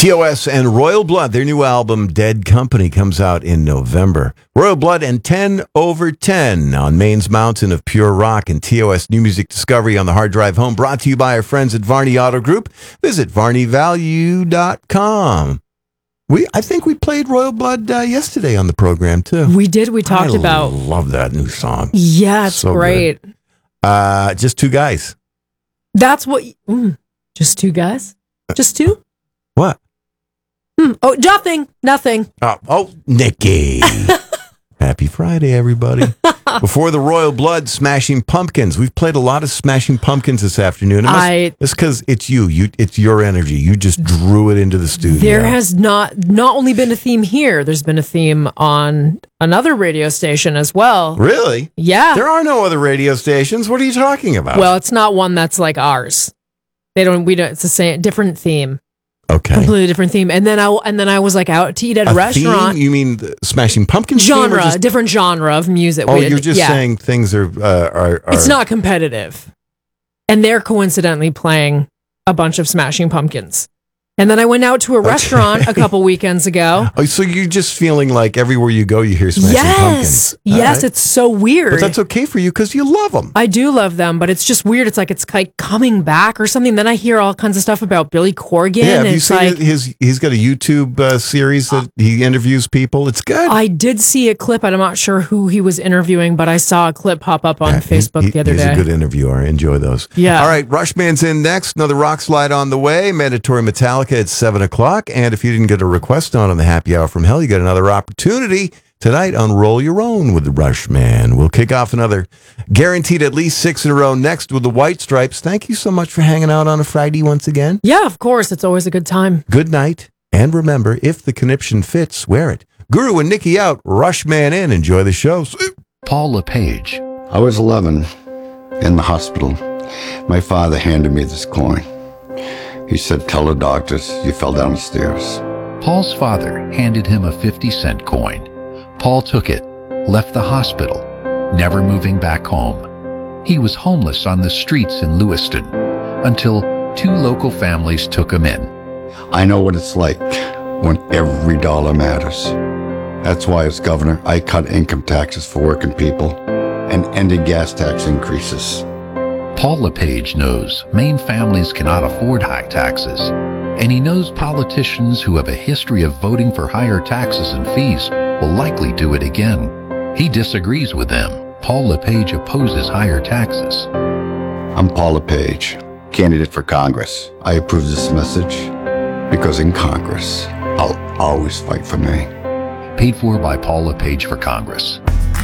TOS and Royal Blood, their new album, Dead Company, comes out in November. Royal Blood and 10 over 10 on Maine's Mountain of Pure Rock and TOS New Music Discovery on the Hard Drive Home, brought to you by our friends at Varney Auto Group. Visit varneyvalue.com. I think we played Royal Blood yesterday on the program, too. We did. We talked about... I love that new song. Yeah, it's so great. Just two guys. That's what... just two guys? Just two? What? Oh, nothing. Oh, Nikki. Happy Friday, everybody. Before the Royal Blood, Smashing Pumpkins. We've played a lot of Smashing Pumpkins this afternoon. It's because it's you. It's your energy. You just drew it into the studio. There has not only been a theme here, there's been a theme on another radio station as well. Really? Yeah. There are no other radio stations. What are you talking about? Well, it's not one that's like ours. We don't, it's the same, different theme. Okay. Completely different theme. And then I was like out to eat at a restaurant. Theme? You mean the Smashing Pumpkins genre, different genre of music. Oh, you're just saying things are It's not competitive. And they're coincidentally playing a bunch of Smashing Pumpkins. And then I went out to a restaurant a couple weekends ago. Oh, so you're just feeling like everywhere you go, you hear Smashing Pumpkins. Yes, right. It's so weird. But that's okay for you because you love them. I do love them, but it's just weird. It's like coming back or something. Then I hear all kinds of stuff about Billy Corgan. Yeah, have you seen he's got a YouTube series that he interviews people? It's good. I did see a clip. I'm not sure who he was interviewing, but I saw a clip pop up on Facebook the other day. He's a good interviewer. Enjoy those. Yeah. All right, Rushman's in next. Another rock slide on the way. Mandatory Metallica at 7 o'clock. And if you didn't get a request on the Happy Hour from Hell, you got another opportunity tonight on Roll Your Own with the Rushman. We'll kick off another guaranteed at least 6 in a row next with the White Stripes. Thank you so much for hanging out on a Friday once again. Yeah, of course. It's always a good time. Good night. And remember, if the conniption fits, wear it. Guru and Nikki out. Rushman in. Enjoy the show. Paul LePage. I was 11 in the hospital. My father handed me this coin. He said, "Tell the doctors you fell down the stairs." Paul's father handed him a 50-cent coin. Paul took it, left the hospital, never moving back home. He was homeless on the streets in Lewiston until 2 local families took him in. I know what it's like when every dollar matters. That's why as governor, I cut income taxes for working people and ended gas tax increases. Paul LePage knows Maine families cannot afford high taxes, and he knows politicians who have a history of voting for higher taxes and fees will likely do it again. He disagrees with them. Paul LePage opposes higher taxes. I'm Paul LePage, candidate for Congress. I approve this message because in Congress, I'll always fight for Maine. Paid for by Paul LePage for Congress.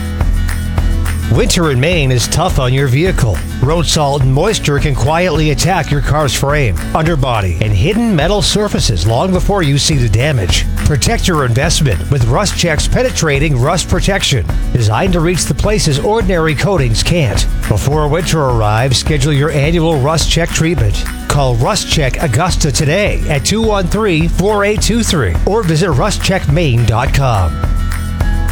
Winter in Maine is tough on your vehicle. Road salt and moisture can quietly attack your car's frame, underbody, and hidden metal surfaces long before you see the damage. Protect your investment with Rust Check's penetrating rust protection, designed to reach the places ordinary coatings can't. Before winter arrives, schedule your annual Rust Check treatment. Call Rust Check Augusta today at 213-4823 or visit rustcheckmaine.com.